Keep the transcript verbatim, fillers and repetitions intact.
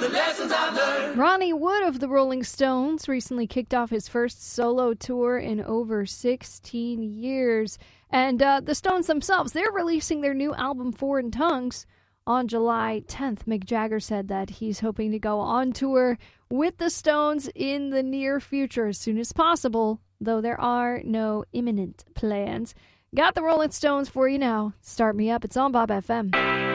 the lessons I've learned. Ronnie Wood of the Rolling Stones recently kicked off his first solo tour in over sixteen years. And uh, the Stones themselves, they're releasing their new album, Foreign Tongues, on July tenth. Mick Jagger said that he's hoping to go on tour with the Stones in the near future as soon as possible, though there are no imminent plans. Got the Rolling Stones for you now. Start Me Up. It's on Bob F M.